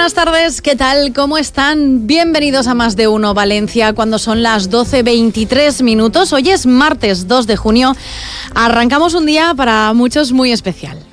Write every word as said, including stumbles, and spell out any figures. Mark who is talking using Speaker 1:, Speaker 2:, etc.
Speaker 1: buenas tardes, ¿qué tal? ¿Cómo están? Bienvenidos a Más de Uno Valencia, cuando son las doce veintitrés minutos. Hoy es martes dos de junio. Arrancamos un día para muchos muy especial.